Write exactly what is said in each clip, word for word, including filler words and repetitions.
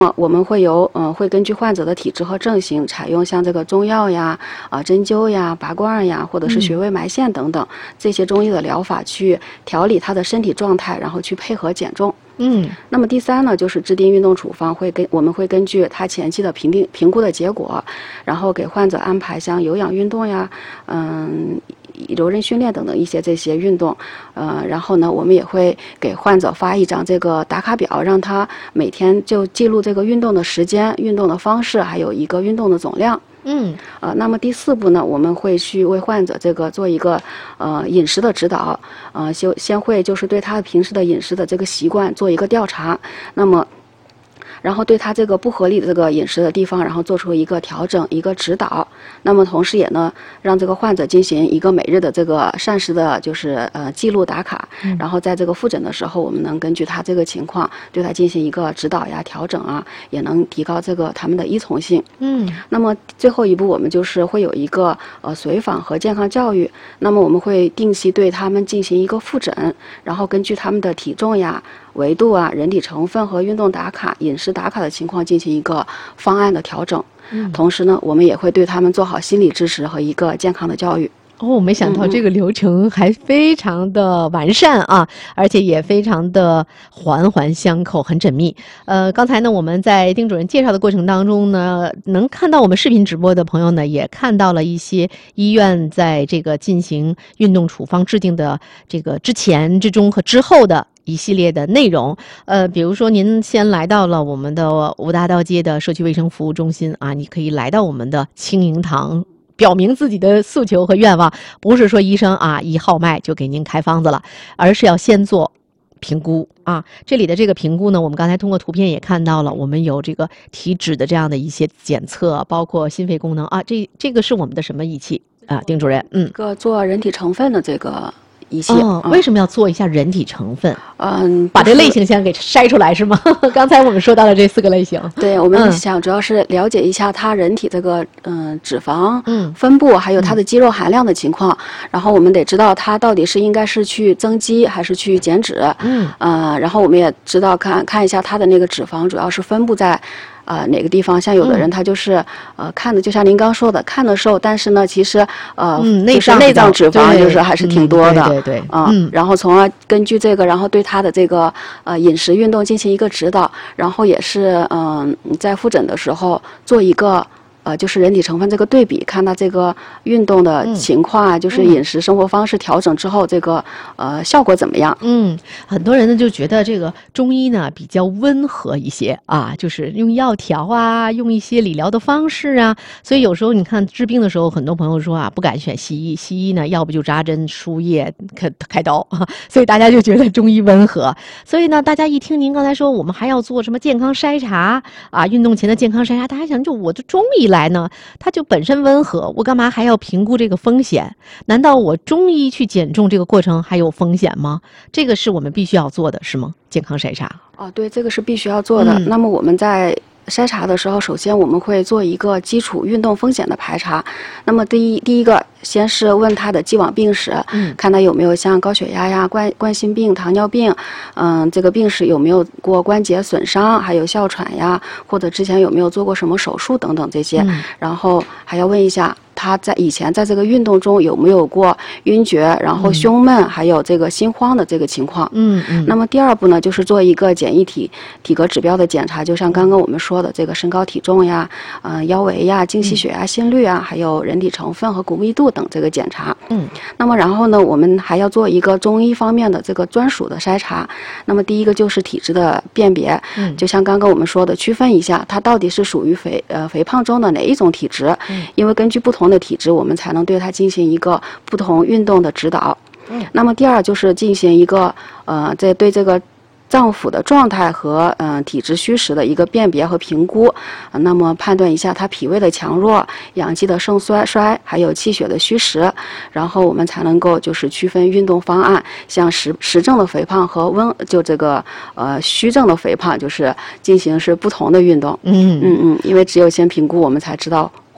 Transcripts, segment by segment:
呃，我们会有呃会根据患者的体质和症型，采用像这个中药呀、啊、呃、针灸呀、拔罐呀，或者是穴位埋线等等、嗯、这些中医的疗法去调理他的身体状态，然后去配合减重。 嗯， 那么第三呢，就是制定运动处方，会跟我们会根据他前期的评定评估的结果，然后给患者安排像有氧运动呀，嗯。柔韧训练等等一些这些运动，呃，然后呢，我们也会给患者发一张这个打卡表，让他每天就记录这个运动的时间、运动的方式，还有一个运动的总量。 嗯， 呃，那么第四步呢，我们会去为患者这个做一个呃饮食的指导，呃，先先会就是对他平时的饮食的这个习惯做一个调查，那么。然后对他这个不合理的这个饮食的地方，然后做出一个调整、一个指导。那么同时也呢，让这个患者进行一个每日的这个膳食的，就是呃记录打卡。嗯、然后在这个复诊的时候，我们能根据他这个情况，对他进行一个指导呀、调整啊，也能提高这个他们的依从性。 嗯。 那么最后一步，我们就是会有一个呃随访和健康教育。那么我们会定期对他们进行一个复诊，然后根据他们的体重呀、维度啊、人体成分和运动打卡、饮食打卡的情况进行一个方案的调整。嗯，同时呢，我们也会对他们做好心理支持和一个健康的教育。 哦，没想到这个流程还非常的完善啊，嗯、而且也非常的环环相扣，很缜密。呃，刚才呢，我们在丁主任介绍的过程当中呢，能看到我们视频直播的朋友呢，也看到了一些医院在这个进行运动处方制定的这个之前、之中和之后的一系列的内容。呃，比如说您先来到了我们的五大道街的社区卫生服务中心啊，你可以来到我们的青盈堂。表明自己的诉求和愿望，不是说医生啊一号脉就给您开方子了，而是要先做评估啊。这里的这个评估呢，我们刚才通过图片也看到了，我们有这个体脂的这样的一些检测，包括心肺功能啊，这这个是我们的什么仪器啊？丁主任，嗯， 一个做人体成分的这个仪器。 哦，为什么要做一下人体成分？ 嗯， 把这类型先给筛出来是吗？刚才我们说到了这四个类型。 对，我们想主要是了解一下它人体这个嗯、呃、脂肪嗯分布，还有它的肌肉含量的情况。嗯、然后我们得知道它到底是应该是去增肌还是去减脂。 嗯。 呃，然后我们也知道看看一下它的那个脂肪主要是分布在。呃，哪个地方？像有的人他就是、嗯、呃看的，就像您刚说的，看的瘦，但是呢，其实呃， 嗯、 就是内脏脂肪就是还是挺多的， 嗯、对对对， 啊、嗯，然后从而根据这个，然后对他的这个呃饮食运动进行一个指导，然后也是嗯、呃、在复诊的时候做一个。呃，就是人体成分这个对比，看他这个运动的情况啊，嗯、就是饮食生活方式调整之后，这个呃效果怎么样？ 嗯，很多人呢就觉得这个中医呢比较温和一些啊，就是用药调啊，用一些理疗的方式啊，所以有时候你看治病的时候，很多朋友说啊，不敢选西医，西医呢要不就扎针输液开开刀啊，所以大家就觉得中医温和。所以呢，大家一听您刚才说我们还要做什么健康筛查啊，运动前的健康筛查，大家想就我的中医来呢，它就本身温和，我干嘛还要评估这个风险？难道我中医去减重这个过程还有风险吗？这个是我们必须要做的，是吗？健康筛查。 哦，对，这个是必须要做的。嗯、那么我们在筛查的时候，首先我们会做一个基础运动风险的排查。那么第一，第一个先是问他的既往病史，嗯，看他有没有像高血压呀、冠冠心病、糖尿病，嗯，这个病史有没有过关节损伤，还有哮喘呀，或者之前有没有做过什么手术等等这些。嗯、然后还要问一下。他在以前在这个运动中有没有过晕厥，然后胸闷，嗯、还有这个心慌的这个情况？嗯嗯。那么第二步呢，就是做一个简易体体格指标的检查，就像刚刚我们说的这个身高体重呀，嗯、呃，腰围呀，经期血压、心率啊，还有人体成分和骨密度等这个检查。嗯。那么然后呢，我们还要做一个中医方面的这个专属的筛查。那么第一个就是体质的辨别，嗯，就像刚刚我们说的，区分一下它到底是属于肥呃肥胖中的哪一种体质，嗯，因为根据不同的体质，我们才能对它进行一个不同运动的指导。嗯，那么第二就是进行一个呃，在对这个脏腑的状态和嗯、呃、体质虚实的一个辨别和评估，呃、那么判断一下它脾胃的强弱、阳气的盛衰衰，还有气血的虚实，然后我们才能够就是区分运动方案，像实实症的肥胖和温就这个呃虚症的肥胖，就是进行是不同的运动。嗯嗯嗯，因为只有先评估，我们才知道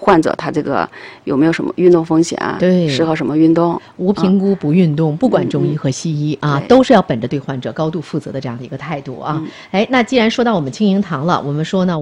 患者他这个有没有什么运动风险啊， 对， 适合什么运动， 无评估不运动， 嗯、 不管中医和西医、嗯、啊，都是要本着对患者高度负责的这样的一个态度啊。 嗯、 哎，那既然说到我们青盈堂了，我们说呢。